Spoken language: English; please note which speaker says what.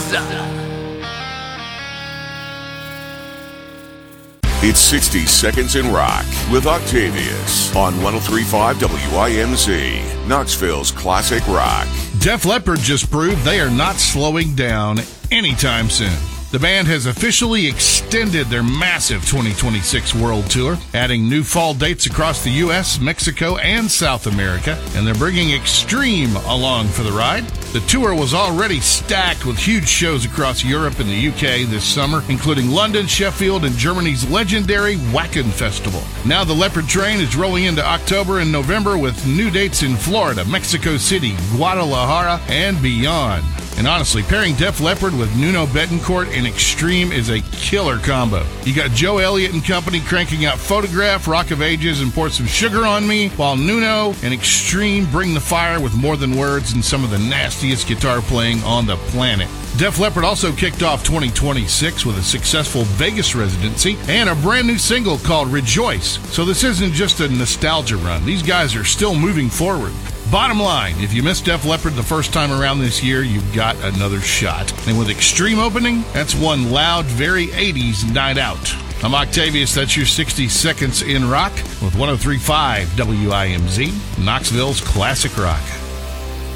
Speaker 1: It's 60 Seconds in Rock with Octavius on 103.5 WIMZ, Knoxville's classic rock.
Speaker 2: Def Leppard just proved they are not slowing down anytime soon. The band has officially extended their massive 2026 world tour, adding new fall dates across the U.S., Mexico, and South America, and they're bringing Extreme along for the ride. The tour was already stacked with huge shows across Europe and the U.K. this summer, including London, Sheffield, and Germany's legendary Wacken Festival. Now the Leopard train is rolling into October and November with new dates in Florida, Mexico City, Guadalajara, and beyond. And honestly, pairing Def Leppard with Nuno Bettencourt and Extreme is a killer combo. You got Joe Elliott and company cranking out Photograph, Rock of Ages, and Pour Some Sugar on Me, while Nuno and Extreme bring the fire with More Than Words and some of the nastiest guitar playing on the planet. Def Leppard also kicked off 2026 with a successful Vegas residency and a brand new single called Rejoice. So this isn't just a nostalgia run. These guys are still moving forward. Bottom line, if you missed Def Leppard the first time around this year, you've got another shot. And with Extreme opening, that's one loud, very 80s night out. I'm Octavius, that's your 60 Seconds in Rock with 103.5 WIMZ, Knoxville's classic rock.